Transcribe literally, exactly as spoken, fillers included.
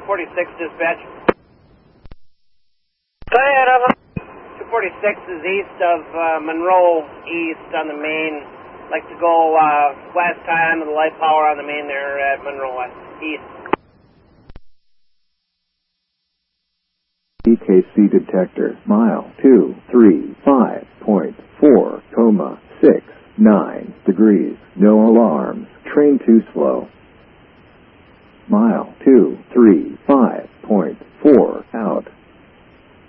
forty-six, dispatch. Go ahead, Evan. two forty-six is east of uh, Monroe, east on the main. Like to go uh, last time with the light power on the main there at Monroe, west, east. E K C detector, mile two three five point four, comma, six nine degrees, no alarms, train too slow. Mile two three five point four, out.